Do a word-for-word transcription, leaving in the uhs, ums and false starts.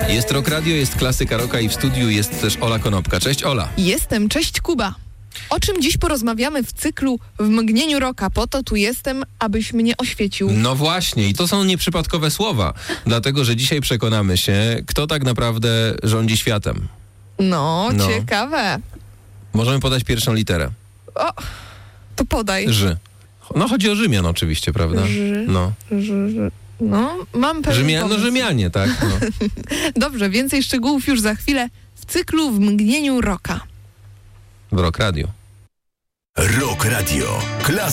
Jest Rock Radio, jest klasyka rocka i w studiu jest też Ola Konopka. Cześć Ola. Jestem, cześć Kuba. O czym dziś porozmawiamy w cyklu W mgnieniu rocka? Po to tu jestem, abyś mnie oświecił. No właśnie, i to są nieprzypadkowe słowa, dlatego że dzisiaj przekonamy się, kto tak naprawdę rządzi światem. No, No. ciekawe. Możemy podać pierwszą literę. O, to podaj. Rzy. No chodzi o Rzymian oczywiście, prawda? Rzy. No. Rzy, rzy. No, mam pewien Rzymia- no pomysł. Rzymianie, tak? No. Dobrze, więcej szczegółów już za chwilę w cyklu W mgnieniu rocka. W Rock Radio. Rock Radio. Klasy.